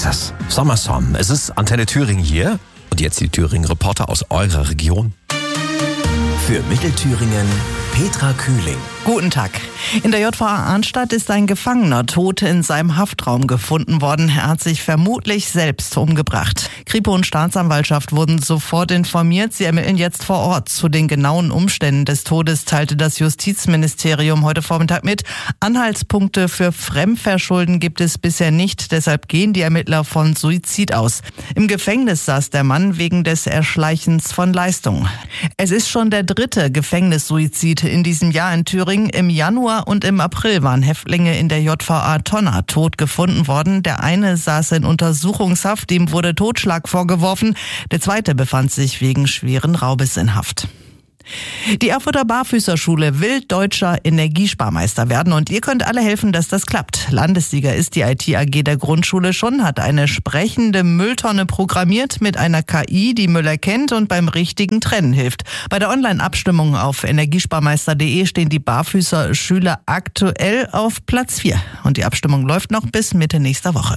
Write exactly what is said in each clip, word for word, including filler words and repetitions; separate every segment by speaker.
Speaker 1: Texas. Summer Sun. Es ist Antenne Thüringen hier. Und jetzt die Thüringen-Reporter aus eurer Region.
Speaker 2: Für Mittelthüringen Petra Kühling.
Speaker 3: Guten Tag. In der J V A Arnstadt ist ein Gefangener tot in seinem Haftraum gefunden worden. Er hat sich vermutlich selbst umgebracht. Kripo und Staatsanwaltschaft wurden sofort informiert. Sie ermitteln jetzt vor Ort. Zu den genauen Umständen des Todes teilte das Justizministerium heute Vormittag mit. Anhaltspunkte für Fremdverschulden gibt es bisher nicht. Deshalb gehen die Ermittler von Suizid aus. Im Gefängnis saß der Mann wegen des Erschleichens von Leistungen. Es ist schon der dritte Gefängnissuizid in diesem Jahr in Thüringen. Im Januar und im April waren Häftlinge in der J V A Tonna tot gefunden worden. Der eine saß in Untersuchungshaft, ihm wurde Totschlag vorgeworfen. Der zweite befand sich wegen schweren Raubes in Haft. Die Erfurter Barfüßerschule will deutscher Energiesparmeister werden und ihr könnt alle helfen, dass das klappt. Landessieger ist die I T A G der Grundschule schon, hat eine sprechende Mülltonne programmiert mit einer K I, die Müll erkennt und beim richtigen Trennen hilft. Bei der Online-Abstimmung auf energiesparmeister punkt de stehen die Barfüßer-Schüler aktuell auf Platz vier. Und die Abstimmung läuft noch bis Mitte nächster Woche.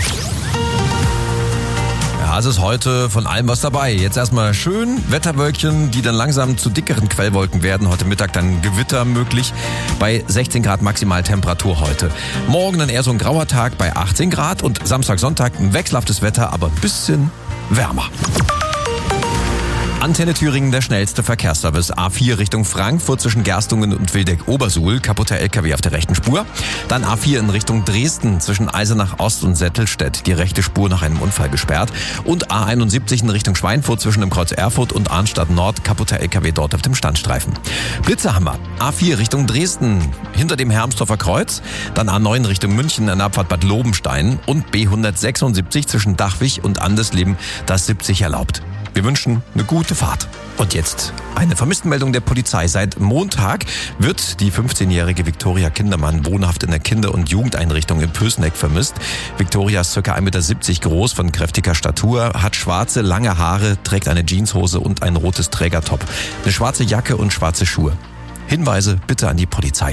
Speaker 1: Ja, es ist heute von allem was dabei. Jetzt erstmal schön Wetterwölkchen, die dann langsam zu dickeren Quellwolken werden. Heute Mittag dann Gewitter möglich bei sechzehn Grad Maximaltemperatur heute. Morgen dann eher so ein grauer Tag bei achtzehn Grad und Samstag, Sonntag ein wechselhaftes Wetter, aber ein bisschen wärmer. Antenne Thüringen, der schnellste Verkehrsservice. A vier Richtung Frankfurt zwischen Gerstungen und Wildeck-Obersuhl. Kaputter L K W auf der rechten Spur. Dann A vier in Richtung Dresden zwischen Eisenach Ost und Settelstedt. Die rechte Spur nach einem Unfall gesperrt. Und A einundsiebzig in Richtung Schweinfurt zwischen dem Kreuz Erfurt und Arnstadt Nord. Kaputter L K W dort auf dem Standstreifen. Blitze haben wir. A vier Richtung Dresden hinter dem Hermsdorfer Kreuz. Dann A neun Richtung München an der Abfahrt Bad Lobenstein. Und B hundertsechsundsiebzig zwischen Dachwig und Andesleben, das siebzig erlaubt. Wir wünschen eine gute Fahrt. Und jetzt eine Vermisstenmeldung der Polizei. Seit Montag wird die fünfzehnjährige Viktoria Kindermann wohnhaft in der Kinder- und Jugendeinrichtung in Pößneck vermisst. Viktoria ist ca. eins Komma siebzig Meter groß, von kräftiger Statur, hat schwarze, lange Haare, trägt eine Jeanshose und ein rotes Trägertop, eine schwarze Jacke und schwarze Schuhe. Hinweise bitte an die Polizei.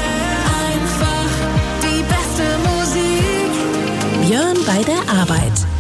Speaker 4: Einfach die beste Musik.
Speaker 5: Björn bei der Arbeit.